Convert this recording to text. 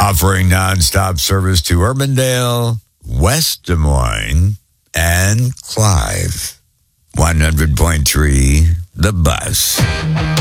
offering nonstop service to Urbandale, West Des Moines, and Clive. 100.3 The Bus.